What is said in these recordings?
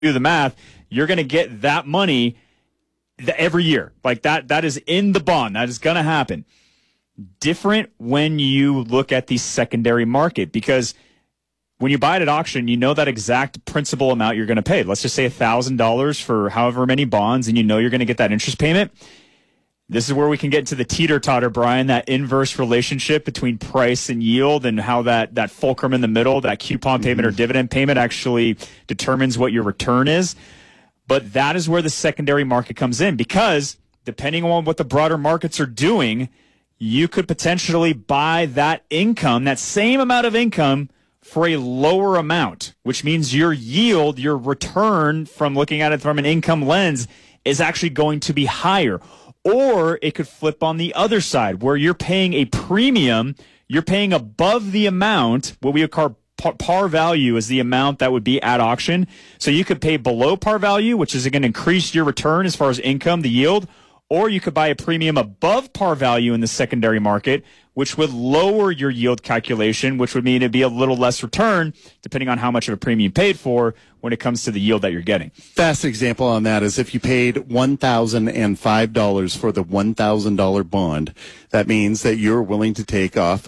do the math, you're going to get that money every year. Like that is in the bond. That is going to happen. Different when you look at the secondary market, because when you buy it at auction, you know that exact principal amount you're going to pay. Let's just say $1,000 for however many bonds, and you know you're going to get that interest payment. This is where we can get into the teeter-totter, Brian, that inverse relationship between price and yield, and how that fulcrum in the middle, that coupon payment or dividend payment, actually determines what your return is. But that is where the secondary market comes in, because depending on what the broader markets are doing, you could potentially buy that income, that same amount of income, for a lower amount, which means your yield, your return from looking at it from an income lens, is actually going to be higher. Or it could flip on the other side, where you're paying a premium, you're paying above the amount, what we would call par value is the amount that would be at auction. So you could pay below par value, which is going to increase your return as far as income, the yield, or you could buy a premium above par value in the secondary market, which would lower your yield calculation, which would mean it'd be a little less return, depending on how much of a premium you paid for when it comes to the yield that you're getting. Fast example on that is if you paid $1,005 for the $1,000 bond, that means that you're willing to take off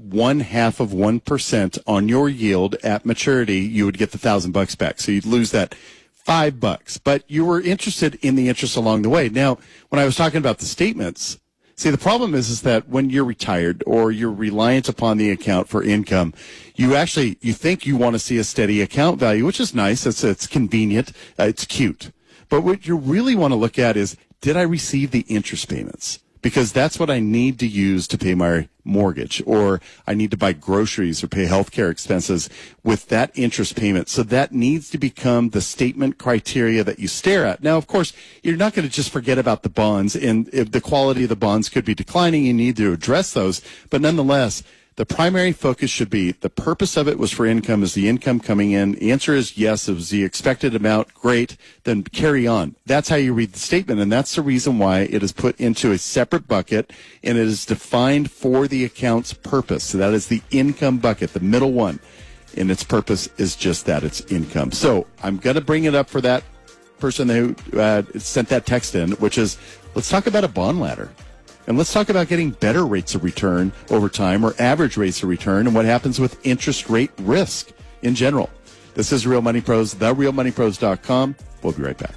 0.5% on your yield at maturity. You would get the $1,000 back. So you'd lose that $5, but you were interested in the interest along the way. Now, when I was talking about the statements, see, the problem is that when you're retired or you're reliant upon the account for income, you think you want to see a steady account value, which is nice. It's convenient. It's cute. But what you really want to look at is, did I receive the interest payments? Because that's what I need to use to pay my mortgage, or I need to buy groceries or pay healthcare expenses with that interest payment. So that needs to become the statement criteria that you stare at. Now, of course, you're not going to just forget about the bonds, and if the quality of the bonds could be declining, you need to address those. But nonetheless, the primary focus should be the purpose of it was for income. Is the income coming in? The answer is yes. It was the expected amount. Great. Then carry on. That's how you read the statement, and that's the reason why it is put into a separate bucket, and it is defined for the account's purpose. So that is the income bucket, the middle one, and its purpose is just that. It's income. So I'm going to bring it up for that person who sent that text in, which is, let's talk about a bond ladder. And let's talk about getting better rates of return over time, or average rates of return, and what happens with interest rate risk in general. This is Real Money Pros, therealmoneypros.com. We'll be right back.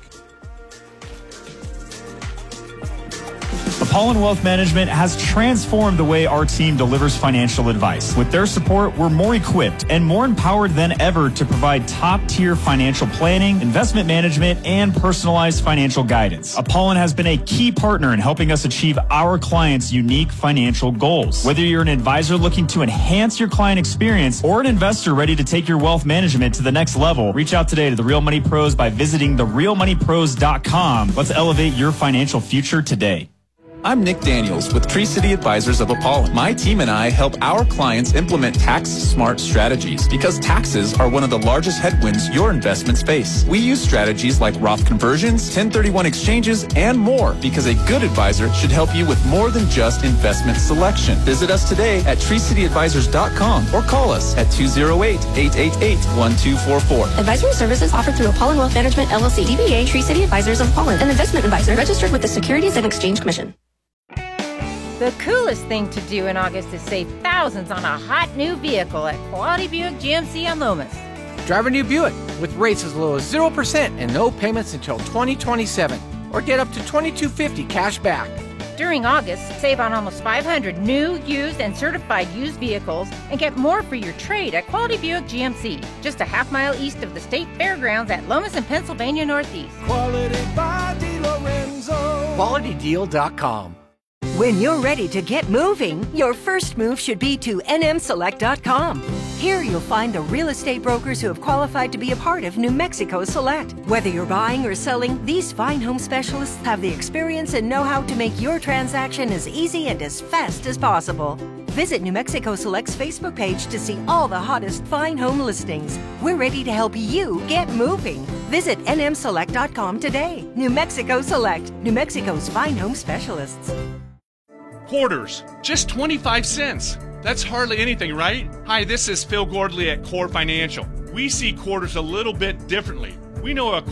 Apollon Wealth Management has transformed the way our team delivers financial advice. With their support, we're more equipped and more empowered than ever to provide top-tier financial planning, investment management, and personalized financial guidance. Apollon has been a key partner in helping us achieve our clients' unique financial goals. Whether you're an advisor looking to enhance your client experience or an investor ready to take your wealth management to the next level, reach out today to the Real Money Pros by visiting therealmoneypros.com. Let's elevate your financial future today. I'm Nick Daniels with Tree City Advisors of Apollon. My team and I help our clients implement tax-smart strategies because taxes are one of the largest headwinds your investments face. We use strategies like Roth conversions, 1031 exchanges, and more because a good advisor should help you with more than just investment selection. Visit us today at treecityadvisors.com or call us at 208-888-1244. Advisory services offered through Apollon Wealth Management, LLC, DBA Tree City Advisors of Apollon, an investment advisor registered with the Securities and Exchange Commission. The coolest thing to do in August is save thousands on a hot new vehicle at Quality Buick GMC on Lomas. Drive a new Buick with rates as low as 0% and no payments until 2027. Or get up to $2,250 cash back. During August, save on almost 500 new, used, and certified used vehicles and get more for your trade at Quality Buick GMC, just a half-mile east of the State Fairgrounds at Lomas and Pennsylvania Northeast. Quality by DeLorenzo. QualityDeal.com. When you're ready to get moving, your first move should be to nmselect.com. Here you'll find the real estate brokers who have qualified to be a part of New Mexico Select. Whether you're buying or selling, these fine home specialists have the experience and know-how to make your transaction as easy and as fast as possible. Visit New Mexico Select's Facebook page to see all the hottest fine home listings. We're ready to help you get moving. Visit nmselect.com today. New Mexico Select, New Mexico's fine home specialists. Quarters, just 25 cents. That's hardly anything, right? Hi, this is Phil Gordley at Core Financial. We see quarters a little bit differently. We know a